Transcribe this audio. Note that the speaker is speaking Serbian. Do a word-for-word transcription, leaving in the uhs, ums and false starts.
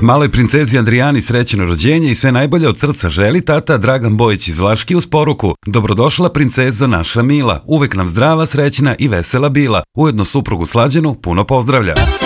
Maloj princezi Andrijani srećno rođenje i sve najbolje od srca želi tata Dragan Bojić iz Vlaški uz poruku: dobrodošla princezo naša mila, uvek nam zdrava, srećna i vesela bila. Ujedno suprugu Slađanu puno pozdravlja.